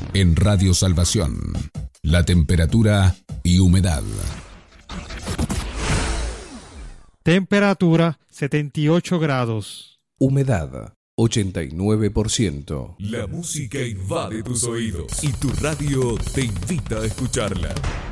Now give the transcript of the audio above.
En Radio Salvación, la temperatura y humedad. Temperatura 78 grados. Humedad 89%. La música invade tus oídos y tu radio te invita a escucharla.